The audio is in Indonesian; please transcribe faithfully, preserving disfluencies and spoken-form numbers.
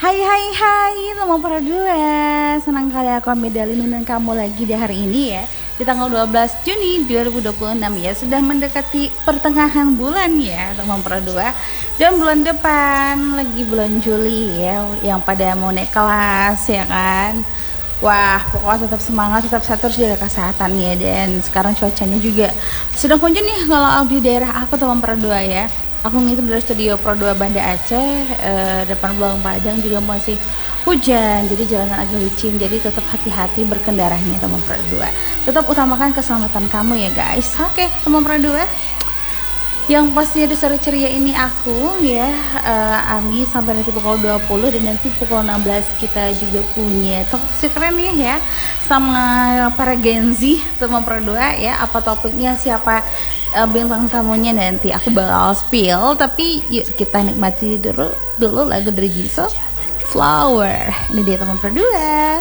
Hai hai hai teman berdua. Senang kali aku medali dengan kamu lagi di hari ini ya, di tanggal dua belas Juni dua ribu dua puluh enam ya. Sudah mendekati pertengahan bulan ya teman berdua. Dan bulan depan lagi bulan Juli ya, yang pada mau naik kelas ya kan. Wah, pokoknya tetap semangat, tetap sehat, terus jaga kesehatan ya. Dan sekarang cuacanya juga sedang hujan nih kalau di daerah aku teman berdua ya. Aku ngitip dari studio Pro dua Banda Aceh, eh, depan Belang Padang juga masih hujan, jadi jalanan agak licin, jadi tetap hati-hati berkendaranya teman Pro dua. Tetap utamakan keselamatan kamu ya guys. Oke teman Pro dua, yang pastinya di sore ceria ini aku ya, uh, Ami sampai nanti pukul dua puluh, dan nanti pukul enam belas kita juga punya talk keren nih ya sama para Gen Z teman Pro dua ya. Apa topiknya, siapa uh, bintang tamunya, nanti aku bakal spill, tapi yuk kita nikmati dulu dulu lagu dari Jisoo, Flower. Ini dia teman Pro dua.